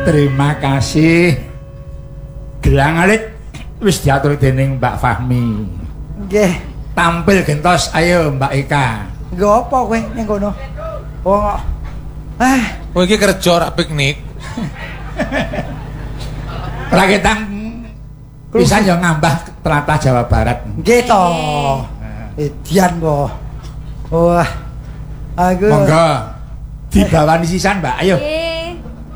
Terima kasih. Gelang alit wis diatur dening Mbak Fahmi. Nggih. Tampil gentos, ayo Mbak Eka. Nggo apa kowe ning kono? Oh. Kowe iki kerja ora piknik. Raketang bisa yo ngambah tlatah Jawa Barat. Nggih to. Edian po. Wah. Aku monggo dibawani sisan Mbak, ayo.